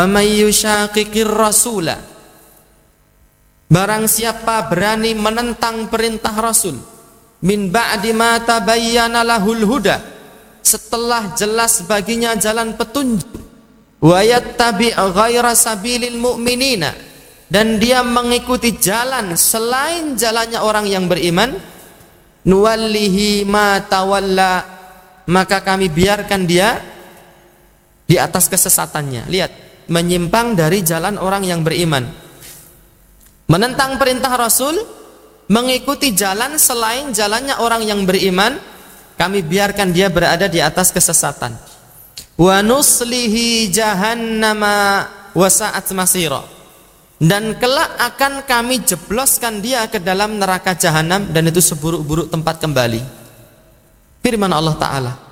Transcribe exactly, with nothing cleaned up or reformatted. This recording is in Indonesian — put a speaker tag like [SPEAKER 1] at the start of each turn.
[SPEAKER 1] "May yushaqiqir rasula." Barang siapa berani menentang perintah Rasul, min ba'di ma tabayyana lahul huda, setelah jelas baginya jalan petunjuk, wa yattabi' ghaira sabilil mu'minina, dan dia mengikuti jalan selain jalannya orang yang beriman, nuwallihi ma tawalla, maka kami biarkan dia di atas kesesatannya. Lihat, menyimpang dari jalan orang yang beriman, menentang perintah Rasul, mengikuti jalan selain jalannya orang yang beriman, kami biarkan dia berada di atas kesesatan. Wa nuslihi jahannama wa sa'at masira, dan kelak akan kami jebloskan dia ke dalam neraka jahanam, dan itu seburuk-buruk tempat kembali. Firman Allah Ta'ala.